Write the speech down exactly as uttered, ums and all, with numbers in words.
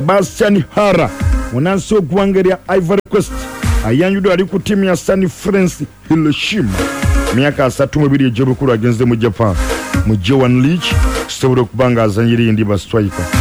Sebastian Hara munansi ogwangerya Ivory Coast ayanjudde ali ku timu ya San France Hiroshima myaka asatu mu ebiri egy'obukulu agenze mu Japan mu J one League sobola okubanga azanyira ndi ba striker